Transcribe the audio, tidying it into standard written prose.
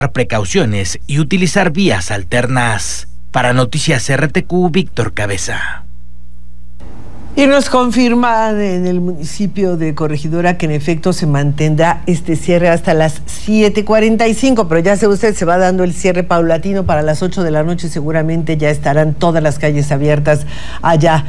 precauciones y utilizar vías alternas. Para Noticias RTQ, Víctor Cabeza. Y nos confirma en el municipio de Corregidora que en efecto se mantendrá este cierre hasta las 7:45, pero ya sabe usted, se va dando el cierre paulatino. Para las 8 de la noche seguramente ya estarán todas las calles abiertas allá